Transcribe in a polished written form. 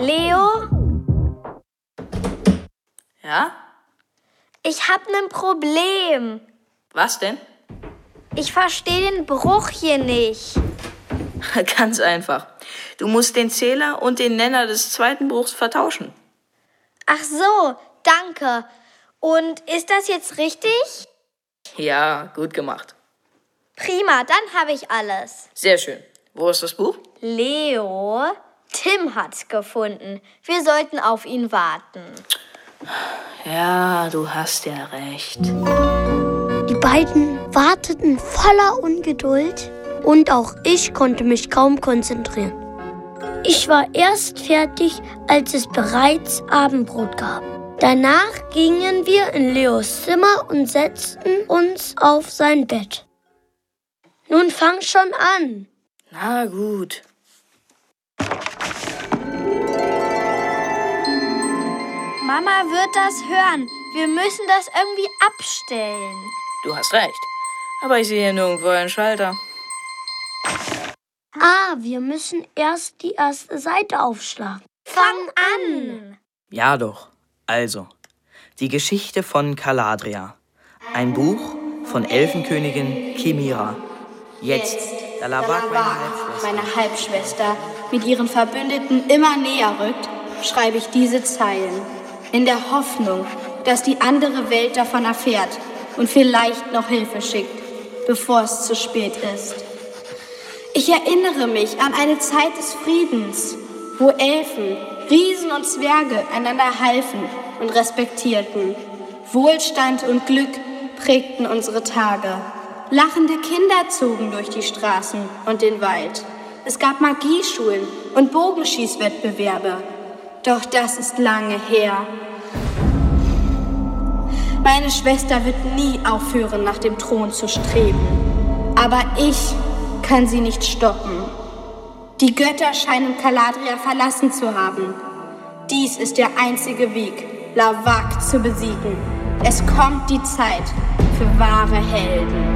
Leo? Ja? Ich hab nen Problem. Was denn? Ich verstehe den Bruch hier nicht. Ganz einfach. Du musst den Zähler und den Nenner des zweiten Bruchs vertauschen. Ach so, danke. Und ist das jetzt richtig? Ja, gut gemacht. Prima, dann habe ich alles. Sehr schön. Wo ist das Buch? Leo, Tim hat's gefunden. Wir sollten auf ihn warten. Ja, du hast ja recht. Die beiden warteten voller Ungeduld und auch ich konnte mich kaum konzentrieren. Ich war erst fertig, als es bereits Abendbrot gab. Danach gingen wir in Leos Zimmer und setzten uns auf sein Bett. Nun fang schon an. Na gut. Mama wird das hören. Wir müssen das irgendwie abstellen. Du hast recht. Aber ich sehe hier nirgendwo einen Schalter. Wir müssen erst die erste Seite aufschlagen. Fang an! Ja doch. Also, die Geschichte von Caladria. Ein Buch von Elfenkönigin Chimera. Jetzt, da Lavak, meine Halbschwester, mit ihren Verbündeten immer näher rückt, schreibe ich diese Zeilen. In der Hoffnung, dass die andere Welt davon erfährt und vielleicht noch Hilfe schickt, bevor es zu spät ist. Ich erinnere mich an eine Zeit des Friedens, wo Elfen, Riesen und Zwerge einander halfen und respektierten. Wohlstand und Glück prägten unsere Tage. Lachende Kinder zogen durch die Straßen und den Wald. Es gab Magieschulen und Bogenschießwettbewerbe. Doch das ist lange her. Meine Schwester wird nie aufhören, nach dem Thron zu streben. Aber ich kann sie nicht stoppen. Die Götter scheinen Caladria verlassen zu haben. Dies ist der einzige Weg, Lavak zu besiegen. Es kommt die Zeit für wahre Helden.